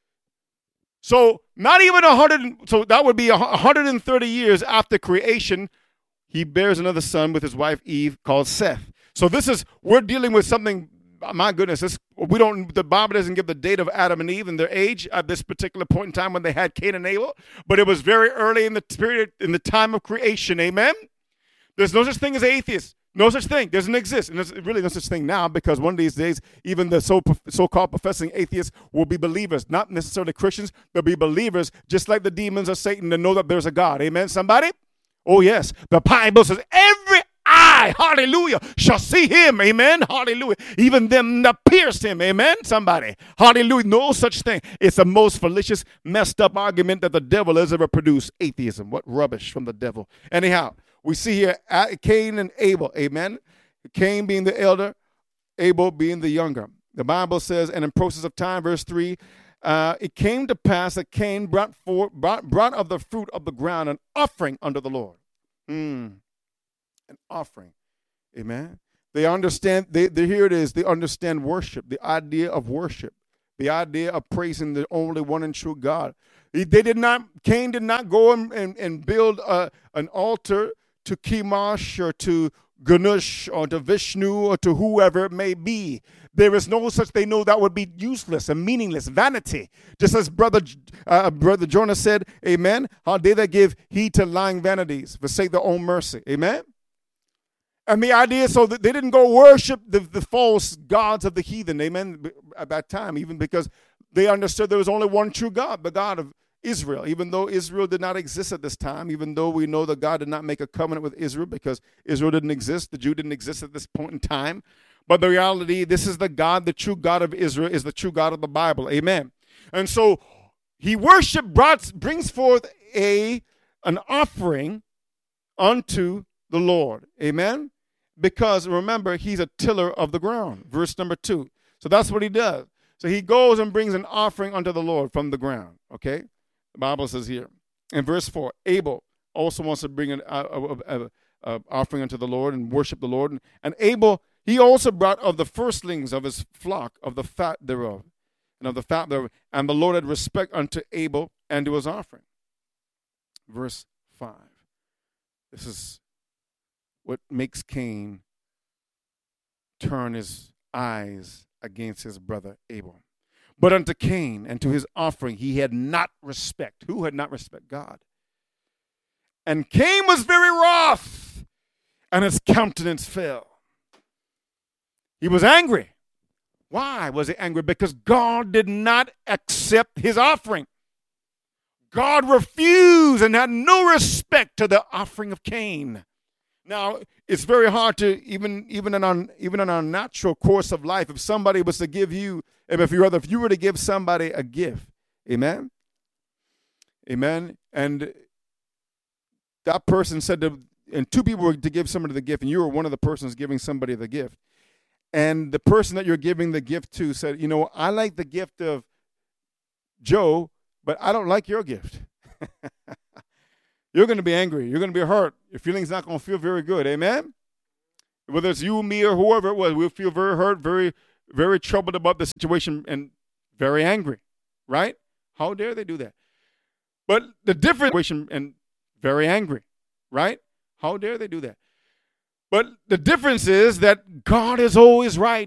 So not even one hundred, so that would be one hundred thirty years after creation, he bears another son with his wife Eve called Seth. So this is, we're dealing with something, my goodness, this, we don't, the Bible doesn't give the date of Adam and Eve and their age at this particular point in time when they had Cain and Abel, but it was very early in the period, in the time of creation, amen? There's no such thing as atheists. No such thing. Doesn't exist. And there's really no such thing now because one of these days, even the so, so-called professing atheists will be believers, not necessarily Christians. They'll be believers just like the demons of Satan to know that there's a God. Amen, somebody? Oh, yes. The Bible says every eye, hallelujah, shall see him. Amen, hallelujah. Even them that pierced him. Amen, somebody. Hallelujah. No such thing. It's the most fallacious, messed up argument that the devil has ever produced. Atheism. What rubbish from the devil. Anyhow. We see here Cain and Abel, amen? Cain being the elder, Abel being the younger. The Bible says, and in process of time, verse three, uh, it came to pass that Cain brought, forth, brought, brought of the fruit of the ground an offering unto the Lord. Mm, an offering, amen? They understand, they, they, here it is, they understand worship, the idea of worship, the idea of praising the only one and true God. They did not, Cain did not go and, and, and build a, an altar to Chemosh or to Ganush or to Vishnu or to whoever it may be. There is no such, they know that would be useless and meaningless, vanity. Just as brother uh, brother Jonah said, amen, how they that give heed to lying vanities forsake their own mercy, amen? And the idea, so that they didn't go worship the, the false gods of the heathen, amen, at that time, even because they understood there was only one true God, the God of Israel, even though Israel did not exist at this time, even though we know that God did not make a covenant with Israel because Israel didn't exist, the Jew didn't exist at this point in time. But the reality, this is the God, the true God of Israel is the true God of the Bible. Amen. And so he worship brought, brings forth a an offering unto the Lord. Amen. Because remember, he's a tiller of the ground. Verse number two. So that's what he does. So he goes and brings an offering unto the Lord from the ground. Okay. The Bible says here in verse four, Abel also wants to bring an uh, uh, uh, uh, offering unto the Lord and worship the Lord. And, and Abel, he also brought of the firstlings of his flock, of the fat thereof, and of the fat thereof. And the Lord had respect unto Abel and to his offering. Verse five. This is what makes Cain turn his eyes against his brother Abel. But unto Cain and to his offering he had not respect. Who had not respect? God. And Cain was very wroth, and his countenance fell. He was angry. Why was he angry? Because God did not accept his offering. God refused and had no respect to the offering of Cain. Now, it's very hard to, even even in our, even in our natural course of life, if somebody was to give you, if you rather, if you were to give somebody a gift, amen? Amen? And that person said to, and two people were to give somebody the gift, and you were one of the persons giving somebody the gift. And the person that you're giving the gift to said, you know, I like the gift of Joe, but I don't like your gift. You're going to be angry. You're going to be hurt. Your feelings not going to feel very good. Amen? Whether it's you, me, or whoever it was, we'll feel very hurt, very, very troubled about the situation, and very angry. Right? How dare they do that? But the difference, and very angry. Right? How dare they do that? But the difference is that God is always right.